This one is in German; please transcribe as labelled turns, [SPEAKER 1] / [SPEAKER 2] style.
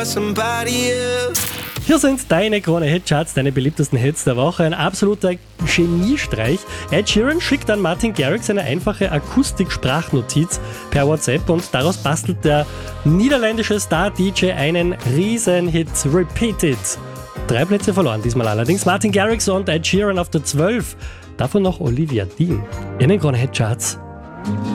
[SPEAKER 1] Hier sind deine Krone-Hitcharts, deine beliebtesten Hits der Woche. Ein absoluter Geniestreich. Ed Sheeran schickt an Martin Garrix eine einfache Akustik-Sprachnotiz per WhatsApp und daraus bastelt der niederländische Star-DJ einen Riesenhit. Repeat It. 3 Plätze verloren, diesmal allerdings. Martin Garrix und Ed Sheeran auf der 12. Davon noch Olivia Dean. In den Krone-Hitcharts.